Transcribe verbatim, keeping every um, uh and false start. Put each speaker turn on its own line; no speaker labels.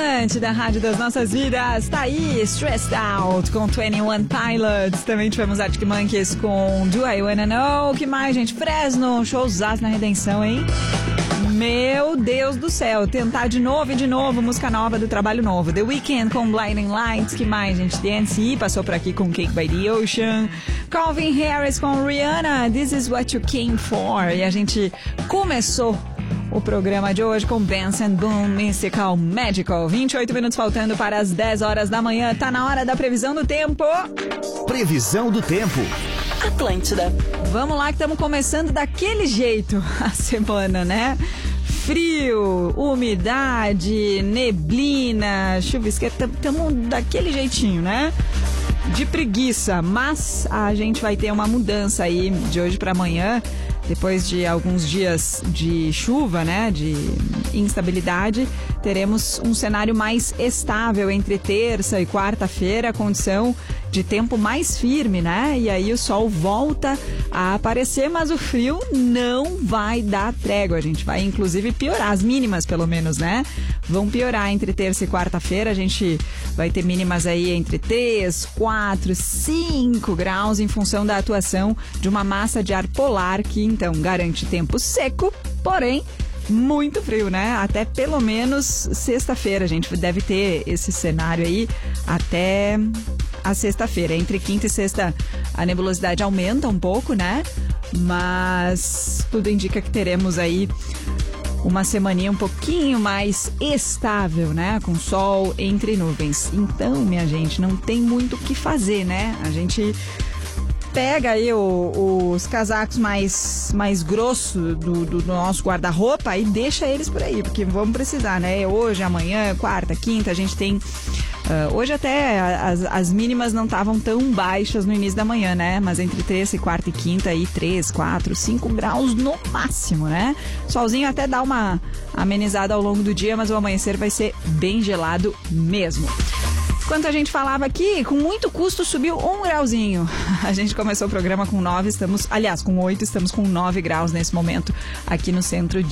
Atlântida, rádio das nossas vidas. Tá aí, Stressed Out com vinte e um Pilots. Também tivemos Arctic Monkeys com Do I Wanna Know. O que mais, gente? Fresno, showzaço na Redenção, hein? Meu Deus do céu, tentar de novo e de novo, música nova do trabalho novo. The Weeknd com Blinding Lights, que mais, gente? D N C passou por aqui com Cake by the Ocean. Calvin Harris com Rihanna, This Is What You Came For. E a gente começou o programa de hoje com Benson Boone, Mystical Magical. vinte e oito minutos faltando para as dez horas da manhã. Tá na hora da previsão do tempo.
Previsão do tempo.
Atlântida. Vamos lá que estamos começando daquele jeito a semana, né? Frio, umidade, neblina, chuvisqueira, estamos daquele jeitinho, né? De preguiça, mas a gente vai ter uma mudança aí de hoje para amanhã, depois de alguns dias de chuva, né, de instabilidade, teremos um cenário mais estável entre terça e quarta-feira, condição de tempo mais firme, né? E aí o sol volta a aparecer, mas o frio não vai dar trégua. A gente vai inclusive piorar, as mínimas pelo menos, né? Vão piorar entre terça e quarta-feira. A gente vai ter mínimas aí entre três, quatro, cinco graus em função da atuação de uma massa de ar polar que então garante tempo seco, porém muito frio, né? Até pelo menos sexta-feira. A gente deve ter esse cenário aí até a sexta-feira. Entre quinta e sexta a nebulosidade aumenta um pouco, né? Mas tudo indica que teremos aí uma semaninha um pouquinho mais estável, né? Com sol entre nuvens. Então, minha gente, não tem muito o que fazer, né? A gente pega aí o, os casacos mais, mais grossos do, do nosso guarda-roupa e deixa eles por aí, porque vamos precisar, né? Hoje, amanhã, quarta, quinta, a gente tem... Uh, hoje até as, as mínimas não estavam tão baixas no início da manhã, né? Mas entre terça e quarta e quinta aí, três, quatro, cinco graus no máximo, né? Solzinho até dá uma amenizada ao longo do dia, mas o amanhecer vai ser bem gelado mesmo. Enquanto a gente falava aqui, com muito custo subiu um grauzinho. A gente começou o programa com nove, estamos, aliás, com oito, estamos com nove graus nesse momento aqui no centro de